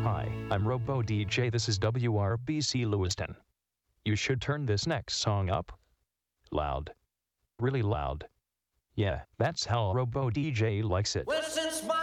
Hi, I'm Robo DJ. This is WRBC Lewiston. You should turn this next song up. Loud. Really loud. Yeah, that's how Robo DJ likes it. Well, since my